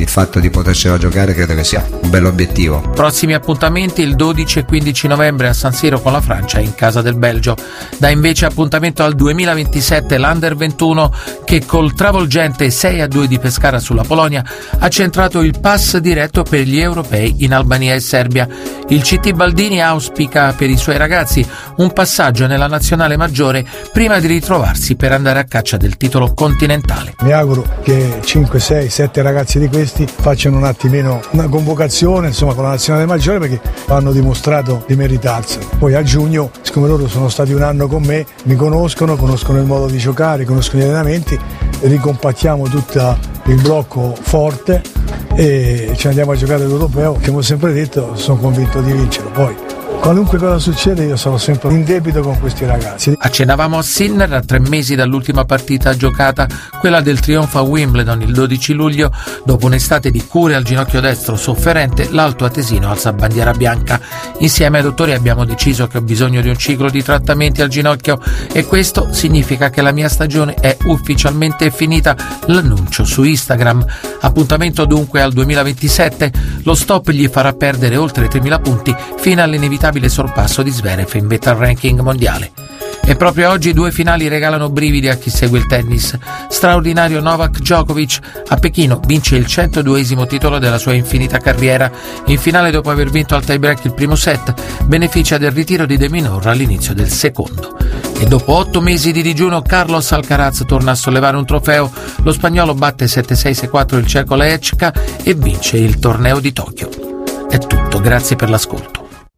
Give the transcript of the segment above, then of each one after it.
fatto di potercela giocare credo che sia un bell'obiettivo. Prossimi appuntamenti il 12 e 15 novembre a San Siro con la Francia in casa del Belgio. Dà invece appuntamento al 2027 l'Under 21 che col travolgente 6-2 di Pescara sulla Polonia ha centrato il pass diretto per gli europei in Albania e Serbia. Il CT Baldini auspica per i suoi ragazzi un passaggio nella nazionale maggiore prima di ritrovarsi per andare a caccia del titolo continentale. Mi auguro che 5, 6, 7 ragazzi di questi facciano un attimino una convocazione insomma con la nazionale maggiore, perché hanno dimostrato di meritarselo. Poi a giugno, siccome loro sono stati un anno con me, mi conoscono il modo di giocare, conoscono gli allenamenti, ricompattiamo tutto il blocco forte e ci andiamo a giocare all'europeo, che ho sempre detto, sono convinto di vincerlo. Poi qualunque cosa succede io sarò sempre in debito con questi ragazzi. Accennavamo a Sinner a 3 mesi dall'ultima partita giocata, quella del trionfo a Wimbledon il 12 luglio. Dopo un'estate di cure al ginocchio destro sofferente, l'alto atesino alza bandiera bianca. Insieme ai dottori abbiamo deciso che ho bisogno di un ciclo di trattamenti al ginocchio e questo significa che la mia stagione è ufficialmente finita. L'annuncio su Instagram. Appuntamento dunque al 2027. Lo stop gli farà perdere oltre 3.000 punti fino all'inevitabile sorpasso di Zverev in vetta al ranking mondiale. E proprio oggi 2 finali regalano brividi a chi segue il tennis. Straordinario Novak Djokovic a Pechino vince il 102esimo titolo della sua infinita carriera. In finale, dopo aver vinto al tie-break il primo set, beneficia del ritiro di De Minaur all'inizio del secondo. E dopo 8 mesi di digiuno Carlos Alcaraz torna a sollevare un trofeo. Lo spagnolo batte 7-6-6-4 il ceco Lehečka e vince il torneo di Tokyo. È tutto, grazie per l'ascolto.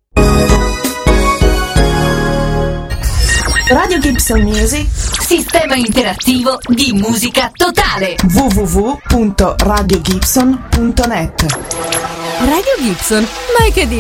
Radio Gibson Music, sistema interattivo di musica totale. www.radiogibson.net. Radio Gibson, mai che dire.